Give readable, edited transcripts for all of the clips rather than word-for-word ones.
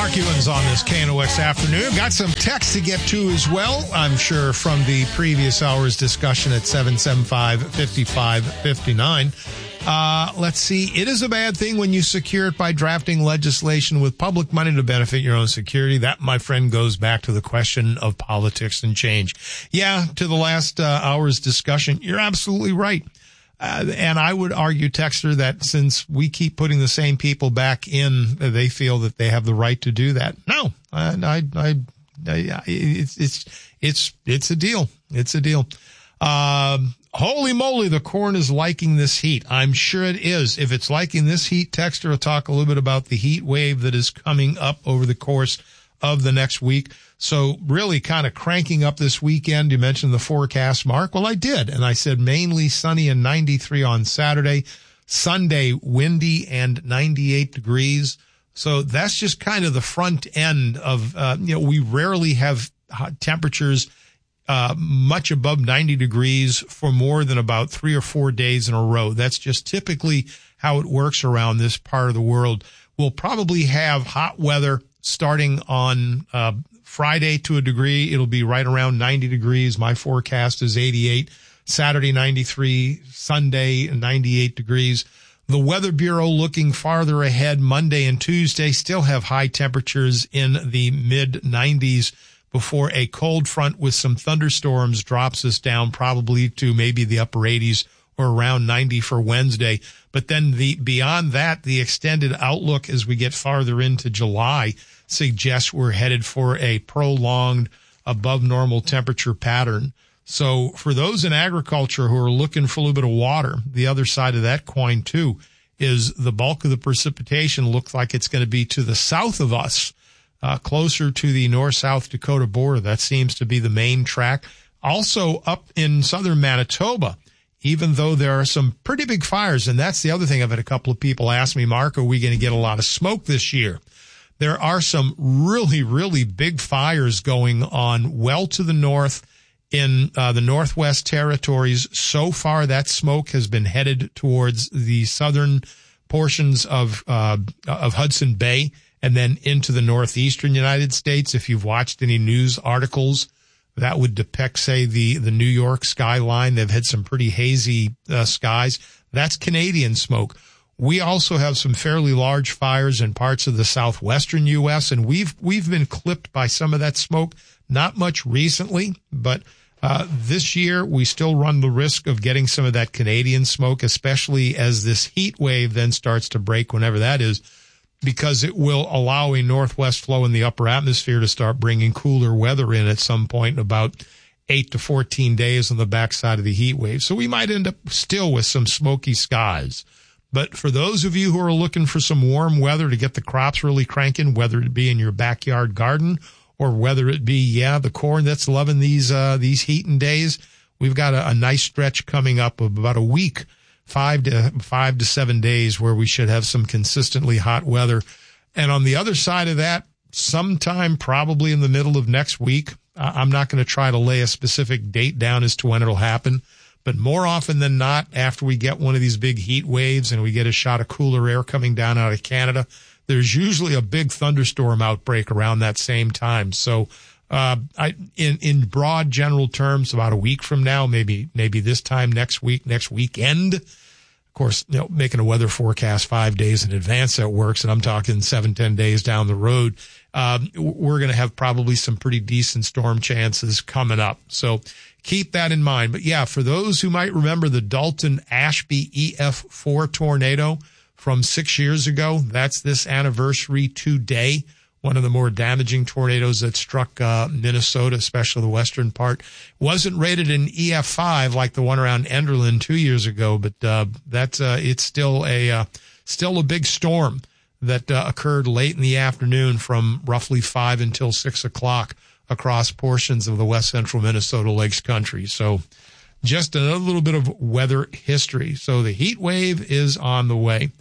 Mark Ewins on this KNOX afternoon. Got some text to get to as well, I'm sure, from the previous hour's discussion at 775-5559. Let's see. It is a bad thing when you secure it by drafting legislation with public money to benefit your own security. That, my friend, goes back to the question of politics and change. Yeah, to the last hour's discussion, you're absolutely right. And I would argue, Texter, that since we keep putting the same people back in, they feel that they have the right to do that. No, it's a deal. It's a deal. Holy moly, the corn is liking this heat. I'm sure it is. If it's liking this heat, Texter will talk a little bit about the heat wave that is coming up over the course of the next week. So really kind of cranking up this weekend. You mentioned the forecast, Mark. Well, I did. And I said mainly sunny and 93 on Saturday. Sunday, windy and 98 degrees. So that's just kind of the front end of, we rarely have hot temperatures much above 90 degrees for more than about 3 or 4 days in a row. That's just typically how it works around this part of the world. We'll probably have hot weather starting on Friday to a degree. It'll be right around 90 degrees. My forecast is 88. Saturday, 93. Sunday, 98 degrees. The Weather Bureau looking farther ahead. Monday and Tuesday still have high temperatures in the mid-90s before a cold front with some thunderstorms drops us down probably to maybe the upper 80s or around 90 for Wednesday. But then beyond that, the extended outlook as we get farther into July suggests we're headed for a prolonged above normal temperature pattern. So for those in agriculture who are looking for a little bit of water, the other side of that coin too is the bulk of the precipitation looks like it's going to be to the south of us, closer to the North-South Dakota border. That seems to be the main track. Also up in southern Manitoba, even though there are some pretty big fires. And that's the other thing. I've had a couple of people ask me, Mark, are we going to get a lot of smoke this year? There are some really, really big fires going on well to the north in the Northwest Territories. So far, that smoke has been headed towards the southern portions of Hudson Bay and then into the northeastern United States. If you've watched any news articles that would depict, say, the New York skyline, they've had some pretty hazy skies. That's Canadian smoke. We also have some fairly large fires in parts of the southwestern U.S., and we've been clipped by some of that smoke. Not much recently, but this year we still run the risk of getting some of that Canadian smoke, especially as this heat wave then starts to break, whenever that is, because it will allow a northwest flow in the upper atmosphere to start bringing cooler weather in at some point in about 8 to 14 days on the backside of the heat wave. So we might end up still with some smoky skies. But for those of you who are looking for some warm weather to get the crops really cranking, whether it be in your backyard garden or whether it be, the corn that's loving these heating days, we've got a nice stretch coming up of about a week, 5 to 7 days where we should have some consistently hot weather. And on the other side of that, sometime probably in the middle of next week, I'm not going to try to lay a specific date down as to when it'll happen. But more often than not, after we get one of these big heat waves and we get a shot of cooler air coming down out of Canada, there's usually a big thunderstorm outbreak around that same time. So, in broad general terms, about a week from now, maybe this time next weekend, of course, making a weather forecast 5 days in advance, that works. And I'm talking 7-10 days down the road. We're going to have probably some pretty decent storm chances coming up. So keep that in mind. But for those who might remember the Dalton Ashby EF4 tornado from 6 years ago, that's this anniversary today. One of the more damaging tornadoes that struck Minnesota, especially the western part. Wasn't rated an EF5 like the one around Enderlin 2 years ago, but it's still a big storm that occurred late in the afternoon from roughly 5 until 6 o'clock across portions of the west central Minnesota Lakes country. So just another little bit of weather history. So the heat wave is on the way.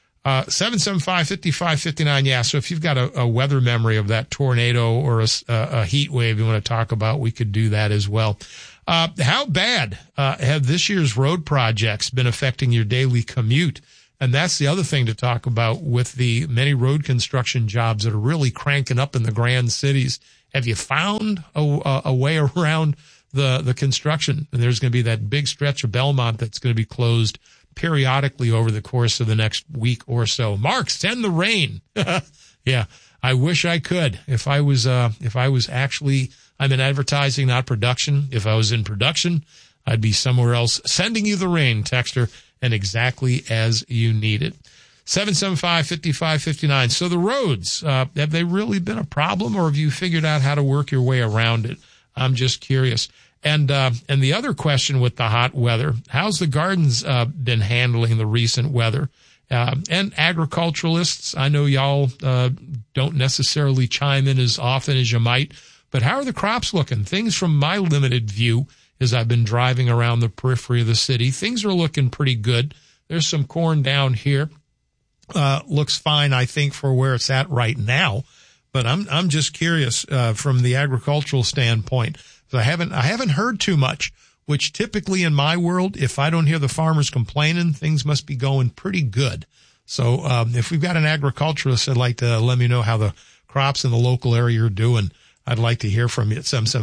775-5559. So if you've got a weather memory of that tornado or a heat wave you want to talk about, we could do that as well. How bad have this year's road projects been affecting your daily commute? And that's the other thing to talk about with the many road construction jobs that are really cranking up in the grand cities. Have you found a way around the construction? And there's going to be that big stretch of Belmont that's going to be closed periodically over the course of the next week or so. Mark, send the rain. Yeah, I wish I could. If I was actually, I'm in advertising, not production. If I was in production, I'd be somewhere else sending you the rain, texter, and exactly as you need it. 775-5559. So the roads, have they really been a problem, or have you figured out how to work your way around it? I'm just curious. And the other question with the hot weather, how's the gardens been handling the recent weather? And agriculturalists, I know y'all don't necessarily chime in as often as you might, but how are the crops looking? Things from my limited view, as I've been driving around the periphery of the city, things are looking pretty good. There's some corn down here. Looks fine, I think, for where it's at right now. But I'm just curious from the agricultural standpoint. So I haven't heard too much, which typically in my world, if I don't hear the farmers complaining, things must be going pretty good. So if we've got an agriculturalist that'd like to let me know how the crops in the local area are doing, I'd like to hear from you at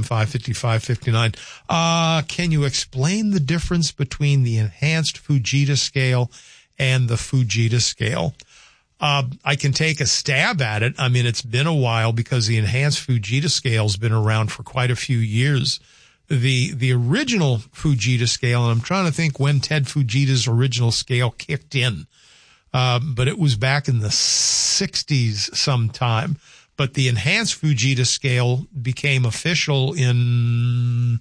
775-5559. Can you explain the difference between the enhanced Fujita scale and the Fujita scale? I can take a stab at it. I mean, it's been a while because the enhanced Fujita scale's been around for quite a few years. The original Fujita scale, and I'm trying to think when Ted Fujita's original scale kicked in, but it was back in the 60s sometime. But the enhanced Fujita scale became official in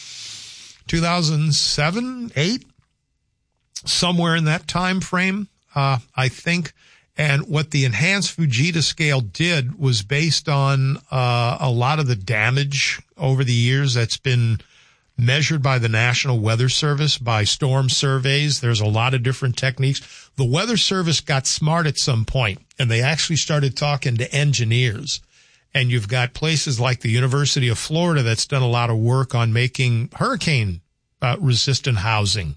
2007, 8, somewhere in that time frame, I think. And what the enhanced Fujita scale did was based on a lot of the damage over the years that's been measured by the National Weather Service, by storm surveys. There's a lot of different techniques. The Weather Service got smart at some point, and they actually started talking to engineers. And you've got places like the University of Florida that's done a lot of work on making hurricane resistant housing.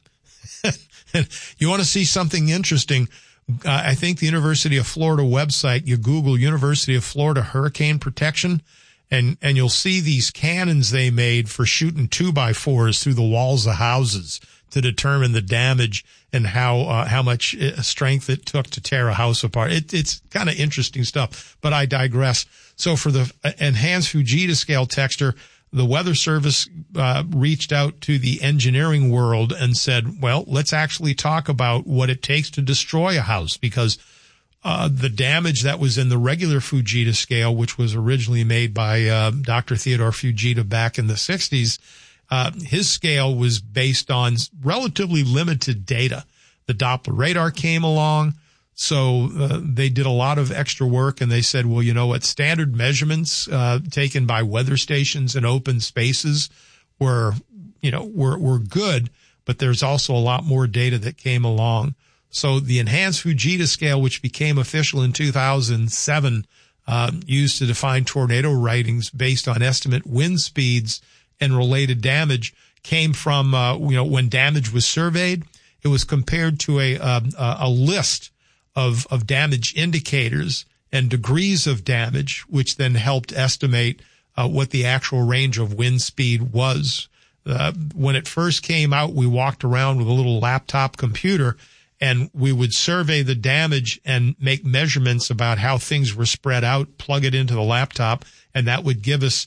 You want to see something interesting? I think the University of Florida website, you Google University of Florida hurricane protection, and you'll see these cannons they made for shooting 2x4s through the walls of houses to determine the damage and how much strength it took to tear a house apart. It's kind of interesting stuff, but I digress. So for the enhanced Fujita scale texture, the Weather Service reached out to the engineering world and said, well, let's actually talk about what it takes to destroy a house, because the damage that was in the regular Fujita scale, which was originally made by Dr. Theodore Fujita back in the 60s, his scale was based on relatively limited data. The Doppler radar came along. So they did a lot of extra work, and they said, well, you know what, standard measurements taken by weather stations in open spaces were good, but there's also a lot more data that came along. So the enhanced Fujita scale, which became official in 2007, used to define tornado ratings based on estimate wind speeds and related damage, came from when damage was surveyed, it was compared to a list of damage indicators and degrees of damage, which then helped estimate what the actual range of wind speed was. When it first came out, we walked around with a little laptop computer, and we would survey the damage and make measurements about how things were spread out, plug it into the laptop, and that would give us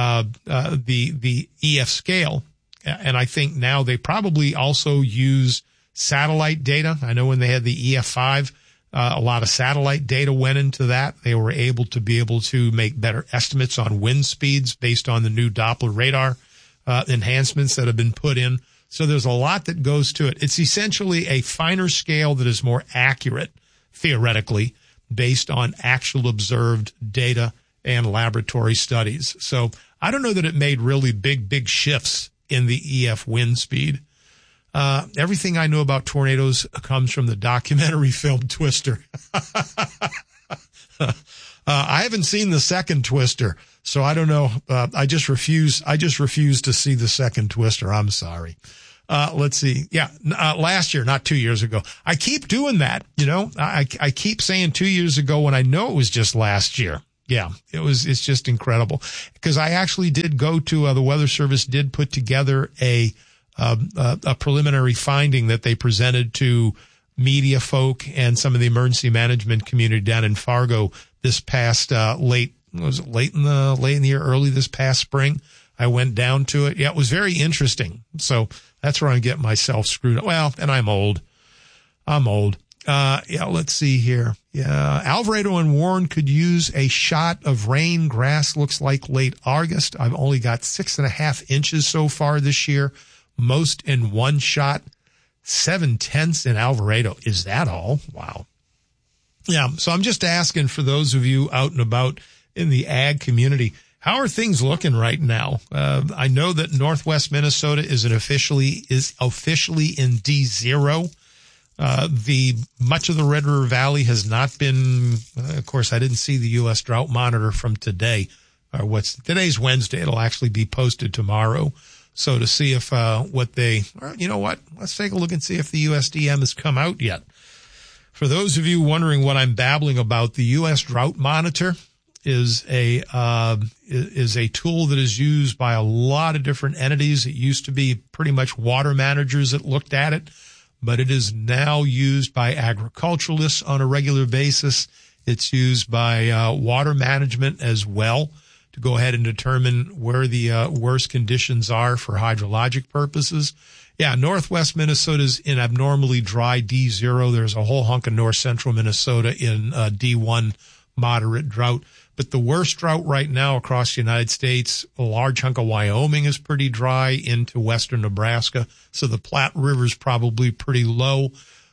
the EF scale. And I think now they probably also use satellite data. I know when they had the EF5, a lot of satellite data went into that. They were able to make better estimates on wind speeds based on the new Doppler radar enhancements that have been put in. So there's a lot that goes to it. It's essentially a finer scale that is more accurate, theoretically, based on actual observed data and laboratory studies. So I don't know that it made really big shifts in the EF wind speed. Everything I know about tornadoes comes from the documentary film Twister. I haven't seen the second Twister, so I don't know. I just refuse to see the second Twister. I'm sorry. Let's see. Yeah. Last year, not 2 years ago. I keep doing that. I keep saying 2 years ago when I know it was just last year. Yeah, it's just incredible because I actually did go to, the Weather Service did put together a preliminary finding that they presented to media folk and some of the emergency management community down in Fargo this past, late in the year, early this past spring. I went down to it. Yeah, it was very interesting. So that's where I'm getting myself screwed up. Well, and I'm old. Let's see here. Yeah, Alvarado and Warren could use a shot of rain. Grass looks like late August. I've only got 6.5 inches so far this year, most in one shot. 7/10 in Alvarado. Is that all? Wow. Yeah, so I'm just asking for those of you out and about in the ag community, how are things looking right now? I know that Northwest Minnesota is officially in D0. Much of the Red River Valley has not been, of course, I didn't see the U.S. Drought Monitor from today. Today's Wednesday. It'll actually be posted tomorrow. So to see if, let's take a look and see if the USDM has come out yet. For those of you wondering what I'm babbling about, the U.S. Drought Monitor is a tool that is used by a lot of different entities. It used to be pretty much water managers that looked at it, but it is now used by agriculturalists on a regular basis. It's used by water management as well to go ahead and determine where the worst conditions are for hydrologic purposes. Yeah, Northwest Minnesota is in abnormally dry D0. There's a whole hunk of north central Minnesota in D1 moderate drought. But the worst drought right now across the United States, a large hunk of Wyoming is pretty dry into western Nebraska. So the Platte River's probably pretty low.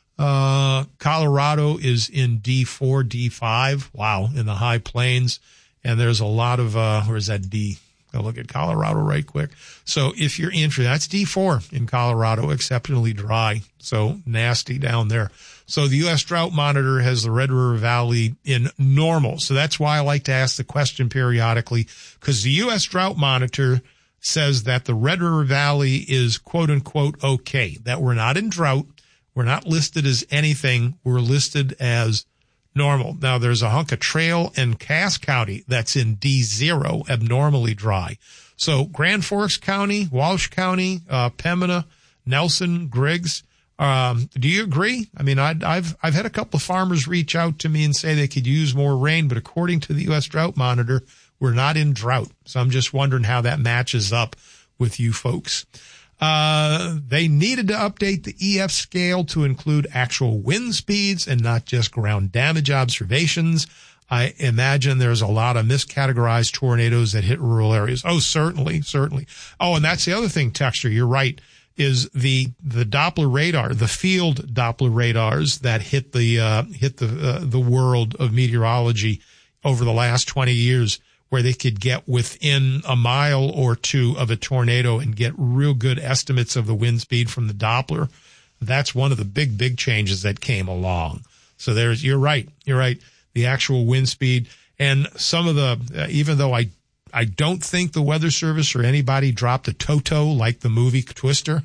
Colorado is in D4, D5. Wow, in the high plains. And there's a lot of, where's that D? I'll look at Colorado right quick. So if you're interested, that's D4 in Colorado, exceptionally dry. So nasty down there. So the U.S. Drought Monitor has the Red River Valley in normal. So that's why I like to ask the question periodically, because the U.S. Drought Monitor says that the Red River Valley is quote unquote okay, that we're not in drought. We're not listed as anything. We're listed as normal. Now there's a hunk of Trail and Cass County that's in D0, abnormally dry. So Grand Forks County, Walsh County, Pembina, Nelson, Griggs. Do you agree? I mean, I've had a couple of farmers reach out to me and say they could use more rain, but according to the U.S. Drought Monitor, we're not in drought. So I'm just wondering how that matches up with you folks. They needed to update the EF scale to include actual wind speeds and not just ground damage observations. I imagine there's a lot of miscategorized tornadoes that hit rural areas. Oh, certainly. Oh, and that's the other thing, Texture, you're right, is the Doppler radar, the field Doppler radars that hit the world of meteorology over the last 20 years, where they could get within a mile or two of a tornado and get real good estimates of the wind speed from the Doppler. That's one of the big changes that came along. So you're right. The actual wind speed and some of the, even though I don't think the Weather Service or anybody dropped a Toto like the movie Twister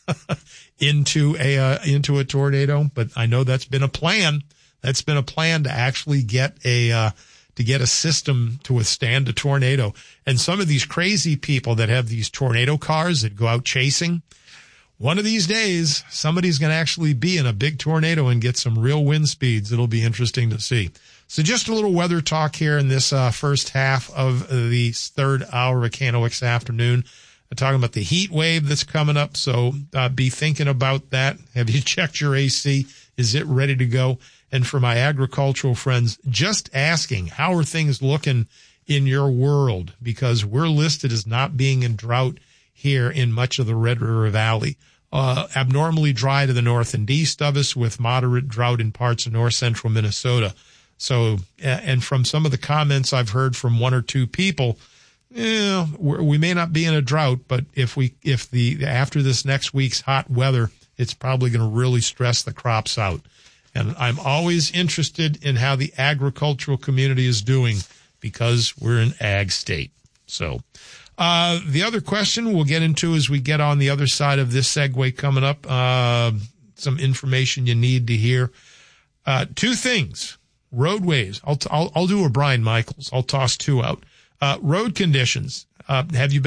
into a tornado, but I know that's been a plan. That's been a plan to actually get a system to withstand a tornado. And some of these crazy people that have these tornado cars that go out chasing, one of these days, somebody's going to actually be in a big tornado and get some real wind speeds. It'll be interesting to see. So just a little weather talk here in this first half of the third hour of KNOX Afternoon. Talking about the heat wave that's coming up. So be thinking about that. Have you checked your AC? Is it ready to go? And for my agricultural friends, just asking, how are things looking in your world? Because we're listed as not being in drought here in much of the Red River Valley. Abnormally dry to the north and east of us, with moderate drought in parts of north central Minnesota. So, and from some of the comments I've heard from one or two people, we may not be in a drought, but after this next week's hot weather, it's probably going to really stress the crops out. And I'm always interested in how the agricultural community is doing, because we're an ag state. So, the other question we'll get into as we get on the other side of this segue coming up, some information you need to hear. Two things. Roadways. I'll do a Brian Michaels. I'll toss two out. Road conditions. Have you been